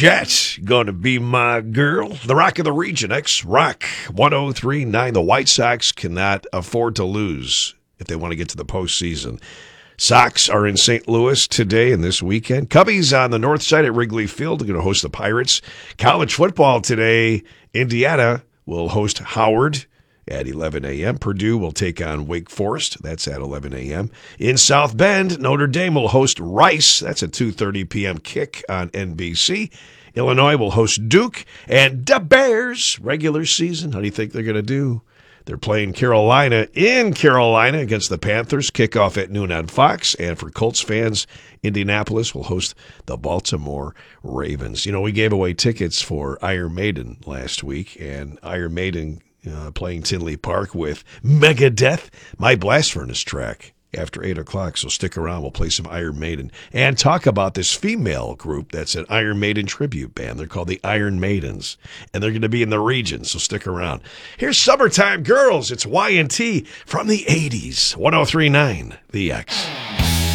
Jet, gonna be my girl. The Rock of the Region, X-Rock 103.9. The White Sox cannot afford to lose if they want to get to the postseason. Sox are in St. Louis today and this weekend. Cubbies on the north side at Wrigley Field. They're going to host the Pirates. College football today. Indiana will host Howard at 11 a.m. Purdue will take on Wake Forest. That's at 11 a.m. In South Bend, Notre Dame will host Rice. That's a 2:30 p.m. kick on NBC. Illinois will host Duke. And the Bears, regular season, how do you think they're going to do? They're playing Carolina in Carolina against the Panthers. Kickoff at noon on Fox. And for Colts fans, Indianapolis will host the Baltimore Ravens. You know, we gave away tickets for Iron Maiden last week, and Iron Maiden playing Tinley Park with Megadeth, my Blast Furnace track after 8 o'clock. So stick around. We'll play some Iron Maiden and talk about this female group that's an Iron Maiden tribute band. They're called the Iron Maidens, and they're going to be in the region, so stick around. Here's Summertime Girls. It's Y&T from the 80s. 103.9 The X.